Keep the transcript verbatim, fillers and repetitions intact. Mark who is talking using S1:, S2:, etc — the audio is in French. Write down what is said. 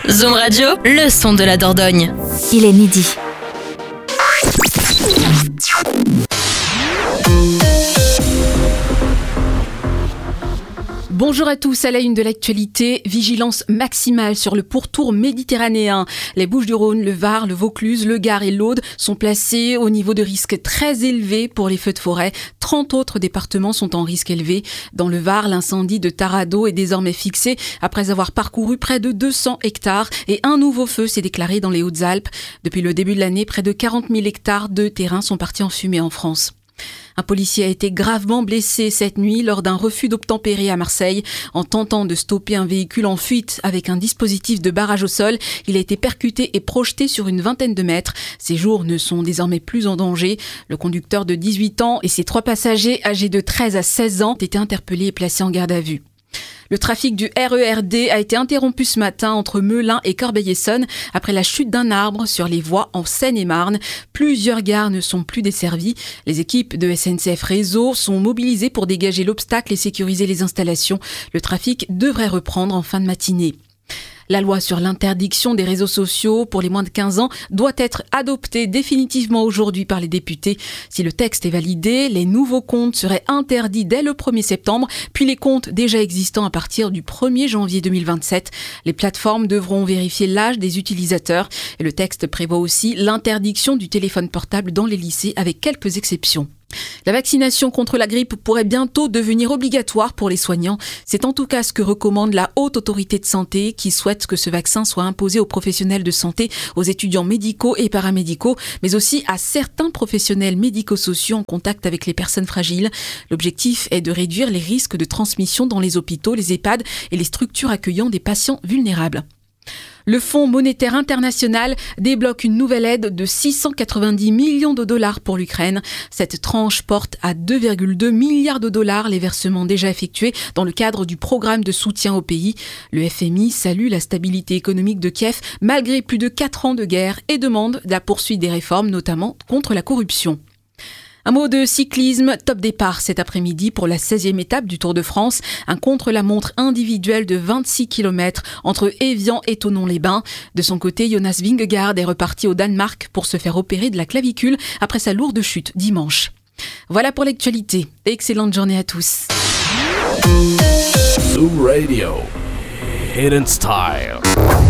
S1: Zoom Radio, le son de la Dordogne.
S2: Il est midi.
S3: Bonjour à tous, à la une de l'actualité, vigilance maximale sur le pourtour méditerranéen. Les Bouches-du-Rhône, le Var, le Vaucluse, le Gard et l'Aude sont placés au niveau de risque très élevé pour les feux de forêt. trente autres départements sont en risque élevé. Dans le Var, l'incendie de Tarado est désormais fixé après avoir parcouru près de deux cents hectares et un nouveau feu s'est déclaré dans les Hautes-Alpes. Depuis le début de l'année, près de quarante mille hectares de terrain sont partis en fumée en France. Un policier a été gravement blessé cette nuit lors d'un refus d'obtempérer à Marseille. En tentant de stopper un véhicule en fuite avec un dispositif de barrage au sol, il a été percuté et projeté sur une vingtaine de mètres. Ses jours ne sont désormais plus en danger. Le conducteur de dix-huit ans et ses trois passagers âgés de treize à seize ans ont été interpellés et placés en garde à vue. Le trafic du R E R D a été interrompu ce matin entre Melun et Corbeil-Essonnes après la chute d'un arbre sur les voies en Seine-et-Marne. Plusieurs gares ne sont plus desservies. Les équipes de S N C F Réseau sont mobilisées pour dégager l'obstacle et sécuriser les installations. Le trafic devrait reprendre en fin de matinée. La loi sur l'interdiction des réseaux sociaux pour les moins de quinze ans doit être adoptée définitivement aujourd'hui par les députés. Si le texte est validé, les nouveaux comptes seraient interdits dès le premier septembre, puis les comptes déjà existants à partir du premier janvier deux mille vingt-sept. Les plateformes devront vérifier l'âge des utilisateurs. Et le texte prévoit aussi l'interdiction du téléphone portable dans les lycées avec quelques exceptions. La vaccination contre la grippe pourrait bientôt devenir obligatoire pour les soignants. C'est en tout cas ce que recommande la Haute Autorité de Santé qui souhaite que ce vaccin soit imposé aux professionnels de santé, aux étudiants médicaux et paramédicaux, mais aussi à certains professionnels médico-sociaux en contact avec les personnes fragiles. L'objectif est de réduire les risques de transmission dans les hôpitaux, les EHPAD et les structures accueillant des patients vulnérables. Le Fonds monétaire international débloque une nouvelle aide de six cent quatre-vingt-dix millions de dollars pour l'Ukraine. Cette tranche porte à deux virgule deux milliards de dollars les versements déjà effectués dans le cadre du programme de soutien au pays. Le F M I salue la stabilité économique de Kiev malgré plus de quatre ans de guerre et demande la poursuite des réformes, notamment contre la corruption. Un mot de cyclisme, top départ cet après-midi pour la seizième étape du Tour de France. Un contre-la-montre individuel de vingt-six kilomètres entre Évian et Thonon-les-Bains. De son côté, Jonas Vingegaard est reparti au Danemark pour se faire opérer de la clavicule après sa lourde chute dimanche. Voilà pour l'actualité. Excellente journée à tous.
S4: Zoom Radio. Hidden Style.